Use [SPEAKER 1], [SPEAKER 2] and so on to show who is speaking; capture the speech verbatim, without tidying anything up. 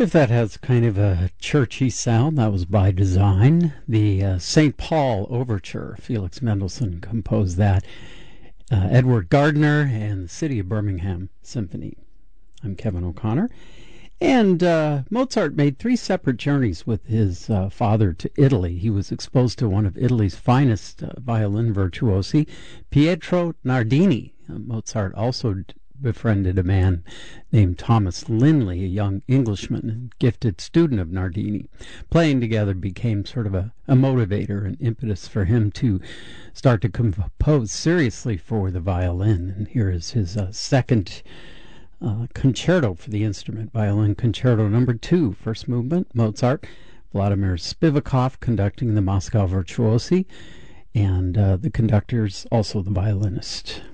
[SPEAKER 1] If that has kind of a churchy sound, that was by design. The uh, Saint Paul Overture, Felix Mendelssohn composed that. Uh, Edward Gardner and the City of Birmingham Symphony. I'm Kevin O'Connor. And uh, Mozart made three separate journeys with his uh, father to Italy. He was exposed to one of Italy's finest uh, violin virtuosi, Pietro Nardini. Uh, Mozart also d- befriended a man named Thomas Linley, a young Englishman and gifted student of Nardini. Playing together became sort of a, a motivator and impetus for him to start to compose seriously for the violin. And here is his uh, second uh, concerto for the instrument, Violin Concerto number two, first movement, Mozart, Vladimir Spivakov conducting the Moscow Virtuosi, and uh, the conductor's also the violinist.